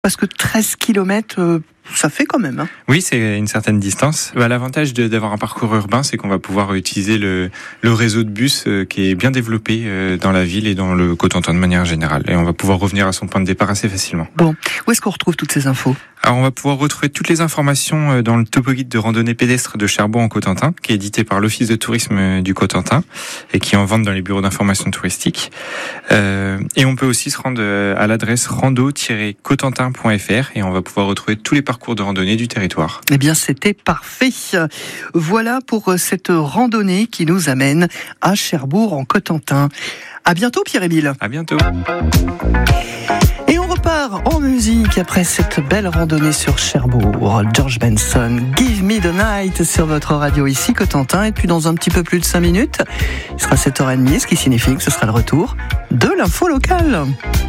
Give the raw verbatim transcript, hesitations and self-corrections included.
Parce que treize kilomètres, euh, ça fait quand même. Hein. Oui, c'est une certaine distance. Bah, l'avantage de, d'avoir un parcours urbain, c'est qu'on va pouvoir utiliser le, le réseau de bus euh, qui est bien développé euh, dans la ville et dans le Cotentin de manière générale. Et on va pouvoir revenir à son point de départ assez facilement. Bon, où est-ce qu'on retrouve toutes ces infos ? Alors, on va pouvoir retrouver toutes les informations dans le topo guide de randonnée pédestre de Cherbourg en Cotentin, qui est édité par l'Office de tourisme du Cotentin et qui est en vente dans les bureaux d'information touristique. Euh, et on peut aussi se rendre à l'adresse rando tiret cotentin point f r et on va pouvoir retrouver tous les parcours de randonnée du territoire. Eh bien, c'était parfait. Voilà pour cette randonnée qui nous amène à Cherbourg en Cotentin. À bientôt, Pierre-Émile. À bientôt. Et on repart en musique après cette belle randonnée sur Cherbourg. George Benson, Give Me the Night sur votre radio ici, Cotentin. Et puis dans un petit peu plus de cinq minutes, il sera sept heures trente, ce qui signifie que ce sera le retour de l'info locale.